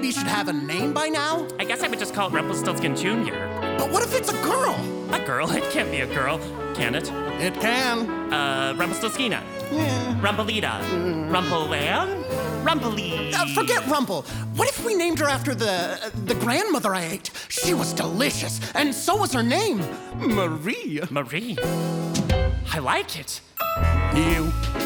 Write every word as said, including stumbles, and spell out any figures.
baby should have a name by now? I guess I would just call it Rumpelstiltskin Junior But what if it's a girl? A girl? It can't be a girl, can it? It can. Uh, Rumpelstiltskina. Yeah. Rumpelita. Mm. Rumpelan? Rumpelee. Uh, forget Rumple. What if we named her after the uh, the grandmother I ate? She was delicious, and so was her name, Marie. Marie. I like it. You